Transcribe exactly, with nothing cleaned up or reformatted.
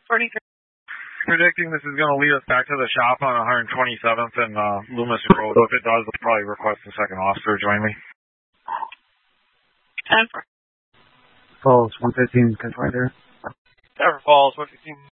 forty-three. Predicting this is going to lead us back to the shop on one twenty-seventh and uh, Loomis Road. So if it does, I'll probably request the second officer to join me. ten four. Falls, one fifteen, control right there. Denver Falls, one fifteen.